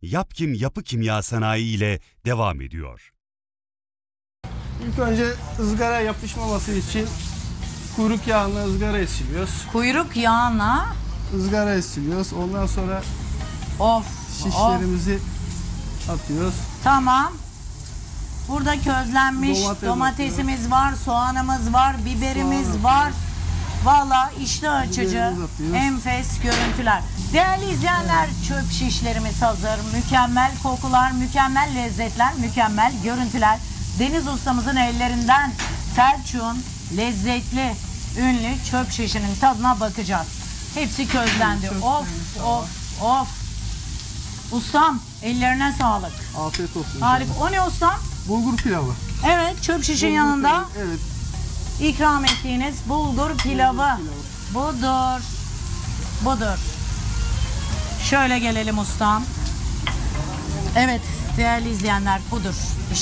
Yapkim Yapı Kimya Sanayi ile devam ediyor. İlk önce ızgara yapışmaması için kuyruk yağına ızgara esiliyoruz. Kuyruk yağına Izgara esiliyoruz. Ondan sonra of şişlerimizi atıyoruz. tamam. Burada közlenmiş domatesimiz var, soğanımız var, biberimiz Soğan var. Valla iştah açıcı, Biberimizi atıyoruz. enfes görüntüler. Değerli izleyenler, çöp şişlerimiz hazır. Mükemmel kokular, mükemmel lezzetler, mükemmel görüntüler. Deniz ustamızın ellerinden Selçuk'un lezzetli, ünlü çöp şişinin tadına bakacağız. Hepsi közlendi. Çok Of, temiz, of, of. Ustam, ellerine sağlık. Afiyet olsun. Harika. O ne ustam? Bulgur pilavı. Evet, çöp şişin Bulgur yanında pilavı, evet. ikram ettiğiniz bulgur pilavı. Budur. Budur. Şöyle gelelim ustam. Evet, değerli izleyenler, budur.